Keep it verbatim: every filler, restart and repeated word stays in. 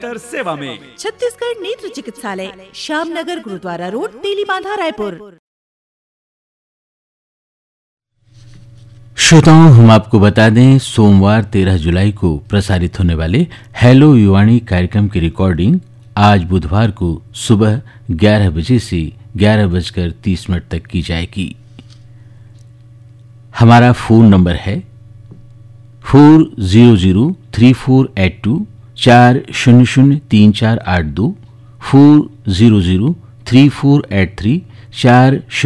Doctor सेवा में। छत्तीसगढ़ नेत्र चिकित्सालय, श्यामनगर, गुरुद्वारा रोड, तेलीबांधा, रायपुर। श्रोताओं, हम आपको बता दें, सोमवार तेरह जुलाई को प्रसारित होने वाले हेलो युवाणी कार्यक्रम की रिकॉर्डिंग आज बुधवार को सुबह ग्यारह बजे से ग्यारह बजकर तीस मिनट तक की जाएगी। हमारा फोन नंबर है four zero zero three four eight to चार शून्य शून्य तीन चार आठ दो, four zero zero three four eight three चार